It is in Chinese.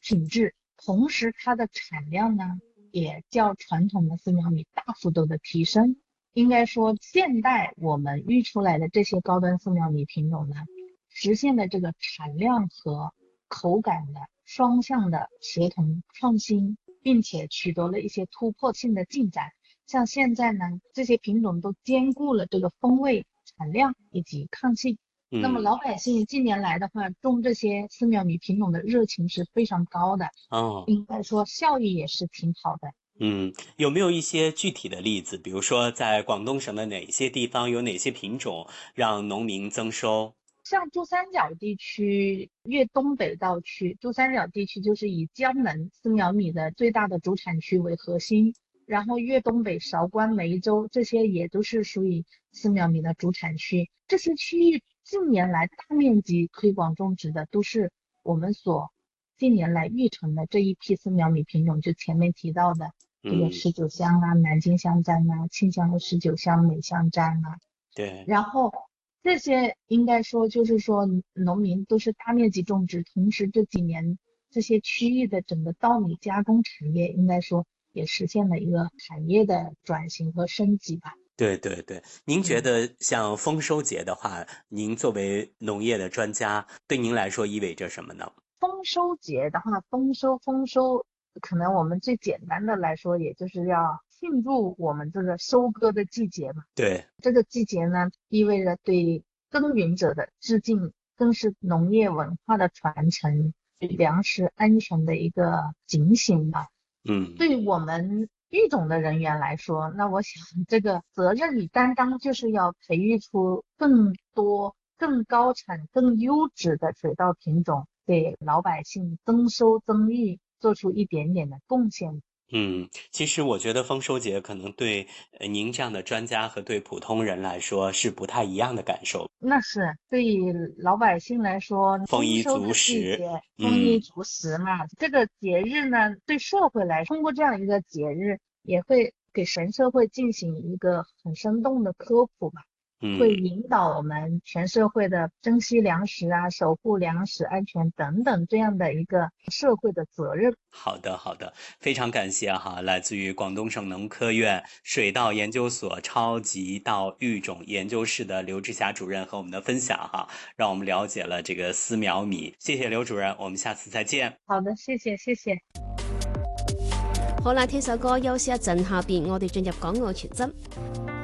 品质，同时它的产量呢也较传统的丝苗米大幅度的提升。应该说现代我们育出来的这些高端丝苗米品种呢，实现了这个产量和口感的双向的协同创新，并且取得了一些突破性的进展。像现在呢，这些品种都兼顾了这个风味、产量以及抗性。那么老百姓近年来的话，种这些丝苗米品种的热情是非常高的，应该说效益也是挺好的。 有没有一些具体的例子？比如说在广东省的哪些地方有哪些品种让农民增收？ 像珠三角地区、粤东北道区，珠三角地区就是以江门丝苗米的最大的主产区为核心，然后粤东北、韶关、梅州这些也都是属于丝苗米的主产区。这些区域近年来大面积推广种植的都是我们所近年来育成的这一批丝苗米品种，就前面提到的这个19香啊、南京香簪啊、庆香的19香、美香簪啊。 对， 然后这些应该说就是说农民都是大面积种植，同时这几年这些区域的整个稻米加工产业应该说也实现了一个产业的转型和升级吧。 对对对，您觉得像丰收节的话，您作为农业的专家，对您来说意味着什么呢？ 丰收节的话，丰收，可能我们最简单的来说，也就是要庆祝我们这个收割的季节嘛。 对， 这个季节呢，意味着对耕耘者的致敬，更是农业文化的传承，对粮食安全的一个警醒吧。对于我们育种的人员来说，那我想这个责任与担当就是要培育出更多、更高产、更优质的水稻品种，给老百姓增收增益做出一点点的贡献。 其实我觉得丰收节可能对您这样的专家和对普通人来说是不太一样的感受。 那是对于老百姓来说， 丰衣丰收的季足食， 节，丰衣足食嘛。这个节日呢，对社会来说，通过这样一个节日，也会给全社会进行一个很生动的科普吧。会引导我们全社会的珍惜粮食啊、守护粮食安全等等这样的一个社会的责任。 好的，好的，非常感谢哈，来自于广东省农科院水稻研究所超级稻育种研究室的刘志霞主任和我们的分享哈，让我们了解了这个丝苗米。谢谢刘主任，我们下次再见。 好的，谢谢，谢谢。 好啦，聽首歌休息一陣，下邊我哋進入港澳傳真。